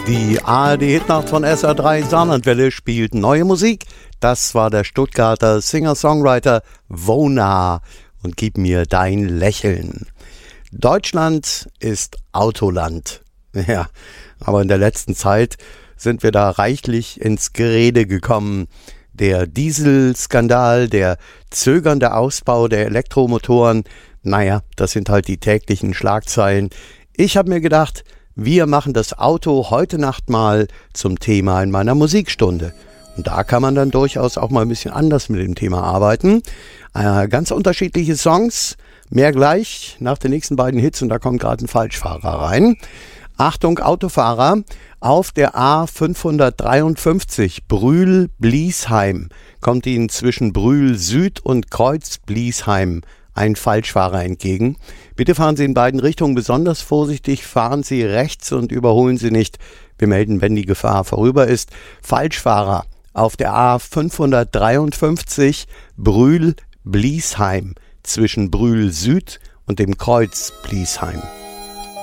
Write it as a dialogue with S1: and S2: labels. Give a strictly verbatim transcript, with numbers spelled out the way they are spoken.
S1: Die A R D-Hitnacht von S R drei Saarlandwelle spielt neue Musik. Das war der Stuttgarter Singer-Songwriter Wona und Gib mir dein Lächeln. Deutschland ist Autoland. Ja, aber in der letzten Zeit sind wir da reichlich ins Gerede gekommen. Der Dieselskandal, der zögernde Ausbau der Elektromotoren, naja, das sind halt die täglichen Schlagzeilen. Ich habe mir gedacht, wir machen das Auto heute Nacht mal zum Thema in meiner Musikstunde. Und da kann man dann durchaus auch mal ein bisschen anders mit dem Thema arbeiten. Äh, ganz unterschiedliche Songs, mehr gleich nach den nächsten beiden Hits und da kommt gerade ein Falschfahrer rein. Achtung, Autofahrer, auf der A fünfhundertdreiundfünfzig Brühl-Bliesheim kommt Ihnen zwischen Brühl Süd und Kreuz-Bliesheim ein Falschfahrer entgegen. Bitte fahren Sie in beiden Richtungen besonders vorsichtig, fahren Sie rechts und überholen Sie nicht. Wir melden, wenn die Gefahr vorüber ist. Falschfahrer auf der A fünfhundertdreiundfünfzig Brühl-Bliesheim zwischen Brühl Süd und dem Kreuz Bliesheim.